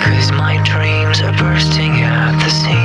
'cause my dreams are bursting at the seams.